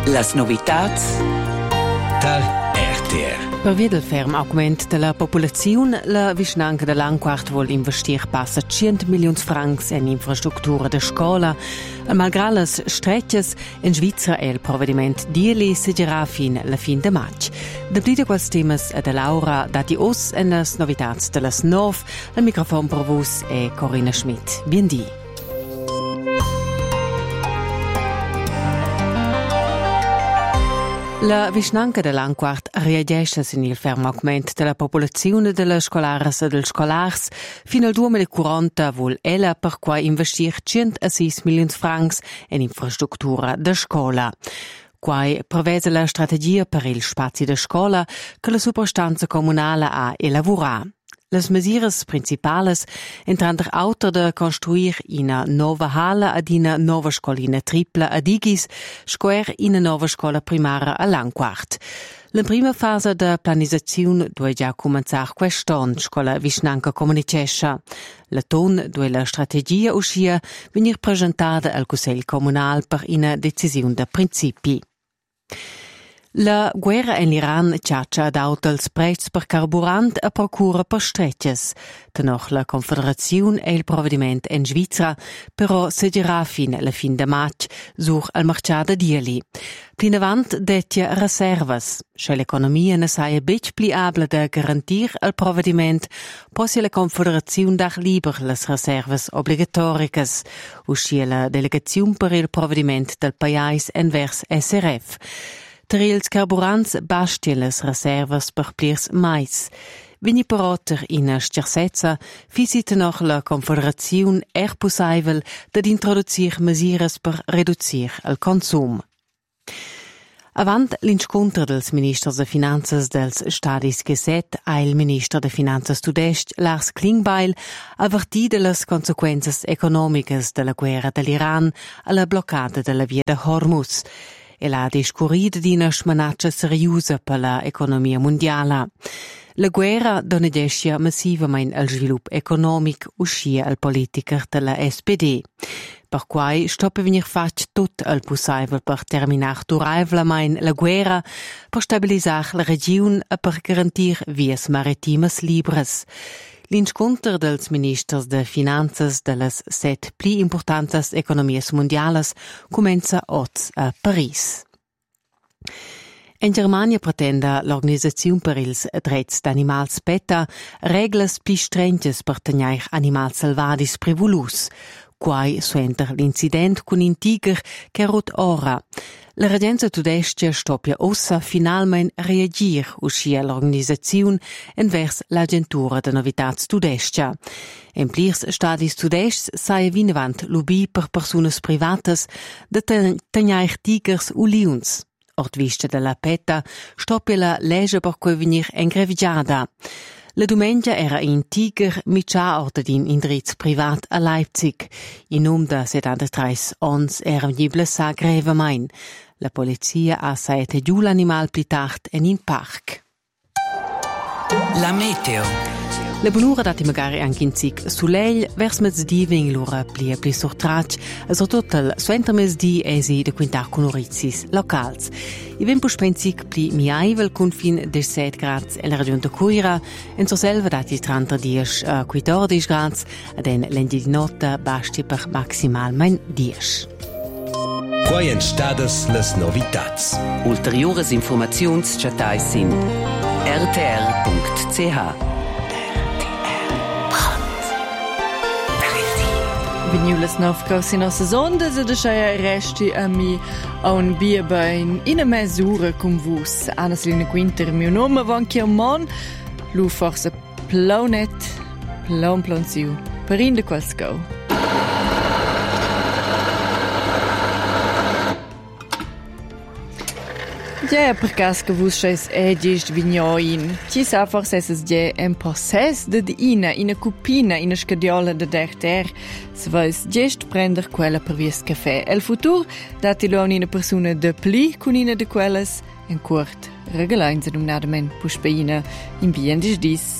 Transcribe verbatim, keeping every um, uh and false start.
Las novitats dal R T R. Per via del ferm augment della popolazione, la Vischnanca de Langquart vuol investir passa cento milioni francs in infrastruttura de scola. Malgrado las streccias, in Svizzera il provvedimento dieli seggerà fin la fin de maggio. Da plida quels temas e de Laura dati os en las novitats de las nov, al microfono per vos è Corinna Schmidt. Biendi. La Vischnanca de Langquart reagisce sin il ferm augment della popolazione delle scolares e dels scolars. Fino al duemilaquaranta vuol ella per qua investir centosei milioni francs in infrastruttura de scola. Quai prevede la strategia per il spazio de scola che la superstanza comunale ha elaborato. Las mesures principales entran der autor de construir una nova hala ad una nova scolina tripla ad Igis, square una nova scola primaria a Langquart. La prima fase de planizzazione deve già cominciare quest'anno, scola Vischnanca comunicescia. La ton dove la strategia uscire venir presentata al Consiglio Comunale per una decisione de principi. La guerra in Iran ciaccia ad autels prezzi per carburant e procura per streccias. Tenoch la Confederazione e il provvedimento in Svizzera, però seggerà fin alla fin de maggio sur al mercato dieli. Plin avant detja reservas. Se l'economia ne saia bec pli abla de garantir al provvedimento, possi la Confederazione dar liber las reservas obligatoricas, uscia la delegazione per il provvedimento del Pais envers S R F. Per ils carburants bastien les reservas per plirs mais. Vini perotter in sterzezza visite noch la Confederazione er possibel ad introducir mesures per reducir il consum. Avant l'incontro dels ministers de finanzas dels Stadis Geset ha il ministro de finanzas tudest Lars Klingbeil avvertì de las consequences economicas della guerra dell'Iran alla bloccata della via de Hormuz. E la discurrida di una minaccia seriosa per l'economia mondiale. La guerra dona descia massivamente al sviluppo economico uscì al politiker della S P D. Per cui sto per venir fatto tutto il possibile per terminare duravelmente la guerra, per stabilizzare la regione e per garantire vies maritimas libres. L'incontro dels ministers de finanzas de las set pli importantes economias mondiales comenza oggi a Paris. In Germania pretende l'Organizzazione per ils drets d'animals PETA reglas pli strenges per tenir animals selvadis privolus. Quai suenter l'incident con un tiger che rot ora. La regenza tudestia stoppia ossa finalmente reagir uscia l'organizzazione envers l'agentura de novitats tudestia. In plirs stadis tudests saia vinavant lubi per personas privatas de tenir tigers u liuns. Ort vista della PETA stoppia la legge per cui venir engrevigiada. La domenica era un tiger mitjà orta din indrizz privat a Leipzig. In nome da settantatré ons era venible sa grevamain. La polizia ha saete giù l'animal pli tard in un park. La meteo. La bonura dati magari anche in zic soleil, vers mezzodì veng l'ora pli pli sortrac, e soprattutto il suenter mezzodì esi de quintar con orizis locals. I vent puspenzic pli miaivel con fin diciassette gradi in la regione de Cuira, in Surselva dati trenta dies a quattordici gradi, ed in l'endi di notte basti per maximalmein dies. Quai en stadas las novitats. Ulteriores informaziuns chatais sin r t r punct c h. Vegnulas novcos in nossas ondas ed ascia resti a mi a un bierbein in a mesura con vus. Anna Selina Quinter, mio nome van Chiamon, lu forse plonet, plon plonziu, per in de quals go. Ja, per cas che vus scheis egist vignoin. Ci sa forse es je en posses de ina, ina cupina, ina scadiola de derter. Se vais gest prender quella per vies caffè. El futur dati lo una persona de pli con ina de quelles en curt regalain se dumnadamen puspeina in bien dis dis.